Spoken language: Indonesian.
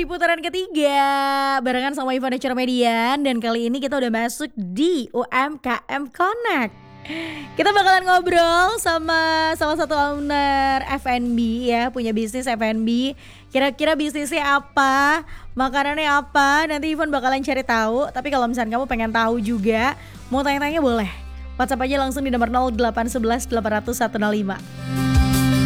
di putaran ketiga barengan sama Ivan Median. Dan kali ini kita udah masuk di UMKM Connect. Kita bakalan ngobrol sama salah satu owner F&B ya, punya bisnis F&B. Kira-kira bisnisnya apa, makanannya apa, nanti Ivan bakalan cari tahu. Tapi kalau misalnya kamu pengen tahu juga, mau tanya-tanya boleh, WhatsApp aja langsung di nomor 0811 800 105.